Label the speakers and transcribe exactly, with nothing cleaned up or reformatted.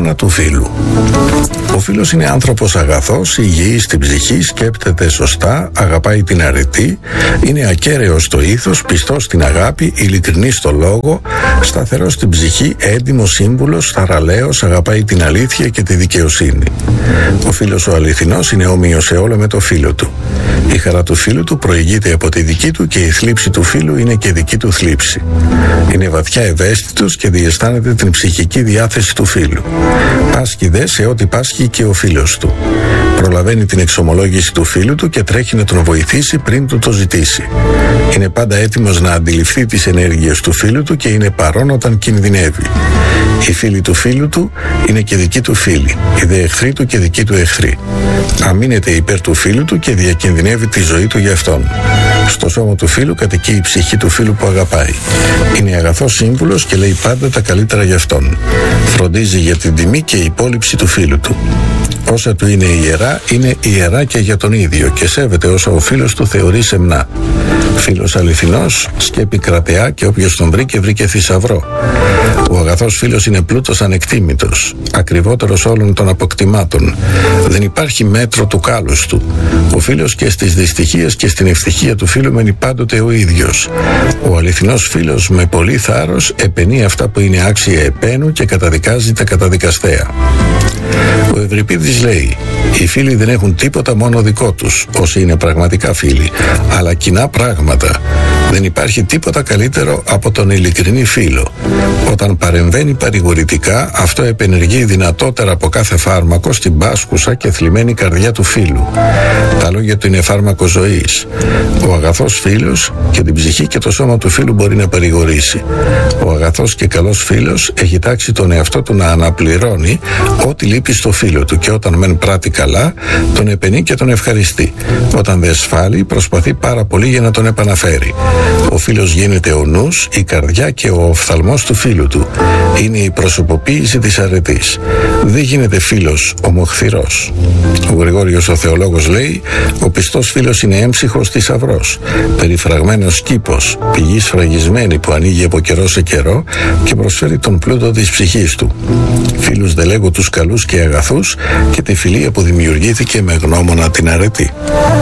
Speaker 1: εικόνα του φίλου. Ο φίλος είναι άνθρωπος αγαθός, υγιής στην ψυχή, σκέπτεται σωστά, αγαπάει την αρετή, είναι ακέραιος στο ήθος, πιστός στην αγάπη, ειλικρινής στο λόγο, σταθερός στην ψυχή, έντιμος σύμβουλος, θαραλέος, αγαπάει την αλήθεια και τη δικαιοσύνη. Ο φίλος ο αληθινός είναι όμοιος σε όλο με το φίλο του. Η χαρά του φίλου του προηγείται από τη δική του και η θλίψη του φίλου είναι και δική του θλίψη. Είναι βαθιά ευαίσθητος και διαισθάνεται την ψυχική διάθεση του φίλου. Πάσχει δε σε ό,τι πάσχει και ο φίλος του. Προλαβαίνει την εξομολόγηση του φίλου του και τρέχει να τον βοηθήσει πριν του το ζητήσει. Είναι πάντα έτοιμος να αντιληφθεί τις ενέργειες του φίλου του και είναι παρόν όταν κινδυνεύει. Οι φίλοι του φίλου του είναι και δικοί του φίλοι, οι δε εχθροί του και δικοί του εχθροί. Αμήνεται υπέρ του φίλου του και διακινδυνεύει τη ζωή του για αυτόν. Στο σώμα του φίλου κατοικεί η ψυχή του φίλου που αγαπάει. Είναι αγαθός σύμβουλος και λέει πάντα τα καλύτερα για αυτόν. Φροντίζει για την τιμή και υπόλοιψη του φίλου του. Όσα του είναι ιερά, είναι ιερά και για τον ίδιο και σέβεται όσα ο φίλος του θεωρεί σεμνά. Φίλος αληθινός σκέπει κρατεά και όποιος τον βρήκε βρήκε θησαυρό. Ο αγαθός φίλος είναι πλούτος ανεκτήμητος, ακριβότερος όλων των αποκτημάτων. Δεν υπάρχει μέτρο του κάλους του. Ο φίλος και στις δυστυχίες και στην ευτυχία του φίλου μένει πάντοτε ο ίδιος. Ο αληθινός φίλος με πολύ θάρρος επενεί αυτά που είναι άξια επένου και καταδικάζει τα καταδικαστέα. Ο Ευρυπίδης λέει: οι φίλοι δεν έχουν τίποτα μόνο δικό τους, όσοι είναι πραγματικά φίλοι, αλλά κοινά πράγματα. Δεν υπάρχει τίποτα καλύτερο από τον ειλικρινή φίλο. Όταν παρεμβαίνει παρηγορητικά, αυτό επενεργεί δυνατότερα από κάθε φάρμακο στην πάσχουσα και θλιμμένη καρδιά του φίλου. Τα λόγια του είναι φάρμακο ζωής. Ο αγαθός φίλος και την ψυχή και το σώμα του φίλου μπορεί να παρηγορήσει. Ο αγαθός και καλός φίλος έχει τάξει τον εαυτό του να αναπληρώνει ό,τι λείπει στο φίλο του και όταν μεν πράττει καλά, τον επενεί και τον ευχαριστεί. Όταν δεν σφάλει, προσπαθεί πάρα πολύ για να τον επαναφέρει. Ο φίλος γίνεται ο νους, η καρδιά και ο οφθαλμός του φίλου του. Είναι η προσωποποίηση της αρετής. Δεν γίνεται φίλος ομοχθηρός. Ο Γρηγόριος ο Θεολόγος λέει: ο πιστός φίλος είναι έμψυχος θησαυρός, περιφραγμένος κήπος, πηγή σφραγισμένη που ανοίγει από καιρό σε καιρό και προσφέρει τον πλούτο της ψυχής του. Φίλους δε λέγω τους καλούς και αγαθούς και τη φιλία που δημιουργήθηκε με γνώμονα την αρετή.